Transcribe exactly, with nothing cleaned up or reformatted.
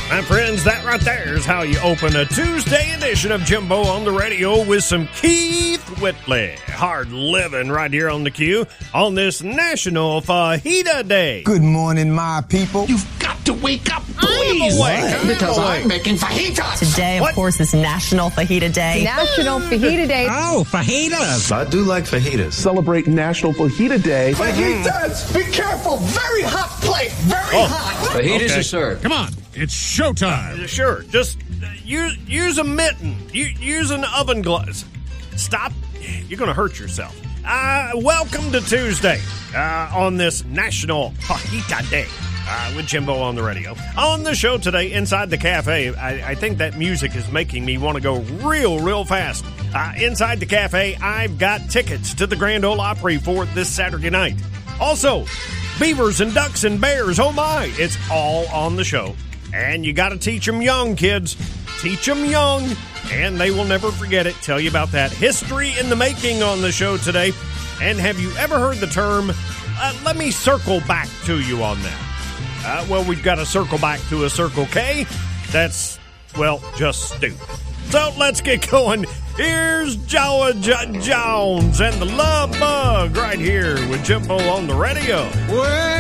My friends, that right there is how you open a Tuesday edition of Jimbo on the Radio with some Keith Whitley. Hard living right here on the Q on this National Fajita Day. Good morning, my people. You've got to wake up, please. Awake, because awake. I'm making fajitas. Today, of What? course, is National Fajita Day. National Fajita Day. Oh, fajitas. I do like fajitas. Celebrate National Fajita Day. Fajitas! Be careful! Very hot plate! Very Oh. hot! Fajitas Okay. are served. Come on, it's showtime. Sure, just uh, use, use a mitten. U- use an oven glove. Stop. You're going to hurt yourself. Uh, welcome to Tuesday uh, on this National Fajita Day. Uh, with Jimbo on the Radio. On the show today, Inside the Cafe, I, I think that music is making me want to go real, real fast. Uh, inside the Cafe, I've got tickets to the Grand Ole Opry for this Saturday night. Also, beavers and ducks and bears, oh my, it's all on the show. And you got to teach them young, kids. Teach them young, and they will never forget it. Tell you about that. History in the making on the show today. And have you ever heard the term, uh, let me circle back to you on that? Uh, well, we've got to circle back to a Circle K. That's, well, just stupid. So let's get going. Here's Jawa J- Jones and the Love Bug right here with Jimbo on the Radio. Well,